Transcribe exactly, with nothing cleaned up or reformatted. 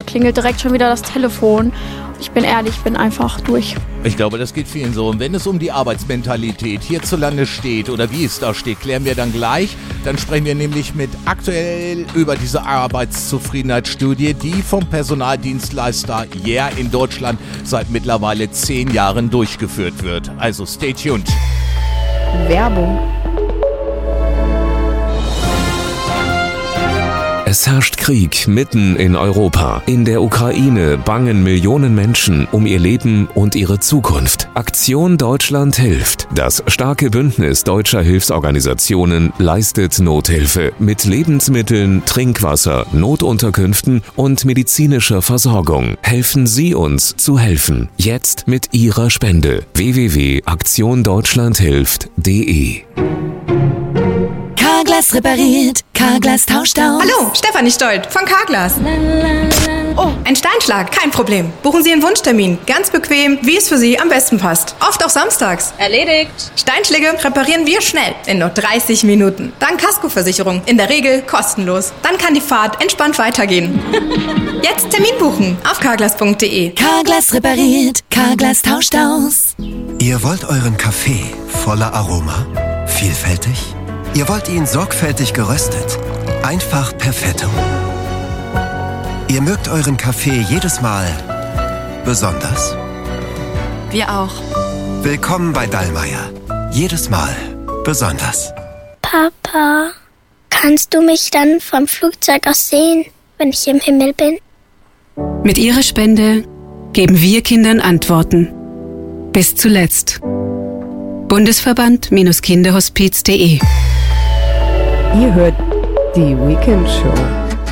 klingelt direkt schon wieder das Telefon. Ich bin ehrlich, ich bin einfach durch. Ich glaube, das geht vielen so. Und wenn es um die Arbeitsmentalität hierzulande steht oder wie es da steht, klären wir dann gleich. Dann sprechen wir nämlich mit aktuell über diese Arbeitszufriedenheitsstudie, die vom Personaldienstleister Yeah in Deutschland seit mittlerweile zehn Jahren durchgeführt wird. Also stay tuned. Werbung. Es herrscht Krieg mitten in Europa. In der Ukraine bangen Millionen Menschen um ihr Leben und ihre Zukunft. Aktion Deutschland hilft. Das starke Bündnis deutscher Hilfsorganisationen leistet Nothilfe mit Lebensmitteln, Trinkwasser, Notunterkünften und medizinischer Versorgung. Helfen Sie uns zu helfen. Jetzt mit Ihrer Spende. w w w punkt aktion deutschland hilft punkt de Carglass repariert, Carglass tauscht aus. Hallo, Stefanie Stolt von Carglass. Oh, ein Steinschlag, kein Problem. Buchen Sie einen Wunschtermin. Ganz bequem, wie es für Sie am besten passt. Oft auch samstags. Erledigt. Steinschläge reparieren wir schnell, in nur dreißig Minuten. Dank Kaskoversicherung, in der Regel kostenlos. Dann kann die Fahrt entspannt weitergehen. Jetzt Termin buchen auf carglass punkt de. Carglass repariert, Carglass tauscht aus. Ihr wollt euren Kaffee voller Aroma? Vielfältig? Ihr wollt ihn sorgfältig geröstet? Einfach perfetto. Ihr mögt euren Kaffee jedes Mal besonders? Wir auch. Willkommen bei Dallmayr. Jedes Mal besonders. Papa, kannst du mich dann vom Flugzeug aus sehen, wenn ich im Himmel bin? Mit Ihrer Spende geben wir Kindern Antworten. Bis zuletzt. Bundesverband Kinderhospiz punkt de. Ihr hört die Weekend Show.